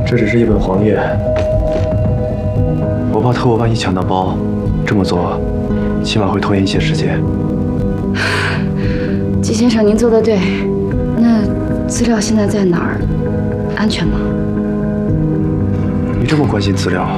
这只是一本黄页，我怕特务万一抢到包，这么做起码会拖延一些时间。 季先生，您做得对。那资料现在在哪儿？安全吗？ 你这么关心资料，